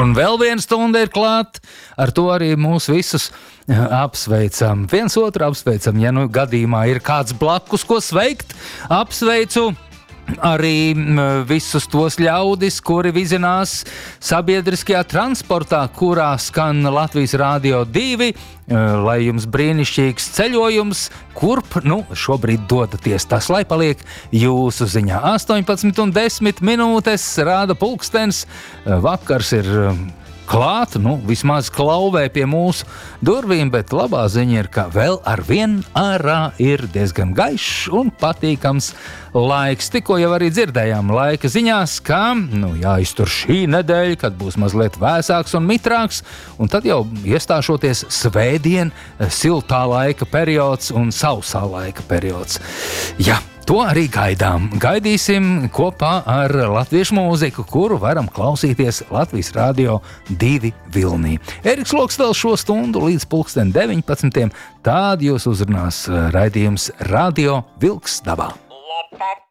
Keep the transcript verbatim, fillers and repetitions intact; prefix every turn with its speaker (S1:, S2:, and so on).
S1: Un vēl viena stunda ir klāt, ar to arī mūs visus apsveicam. Viens otru apsveicam, ja nu gadījumā ir kāds blakus, ko sveikt, apsveicu arī visus tos ļaudis, kuri vizinās sabiedriskajā transportā, kurā skan Latvijas Rādio divi, lai jums brīnišķīgs ceļojums, kurp, nu, šobrīd dodaties. Tas, lai paliek jūsu ziņā. astoņpadsmit un desmit minūtes rāda pulkstens, vakars ir klāt, nu, vismaz klauvē pie mūsu durvīm, bet labā ziņa ir, ka vēl ar vien ārā ir diezgan gaišs un patīkams laiks. Tikko jau arī dzirdējām laika ziņās, ka, nu, jāiztur šī nedēļa, kad būs mazliet vēsāks un mitrāks, un tad jau iestāšoties svētdien, siltā laika periods un sausā laika periods. Jā. To arī gaidām. Gaidīsim kopā ar latviešu mūziku, kuru varam klausīties Latvijas Rādio divi vilnī. Eriks Loks vēl šo stundu līdz pulksten deviņpadsmitiem. Tād jūs uzrunās raidījums Radio Vilks dabā.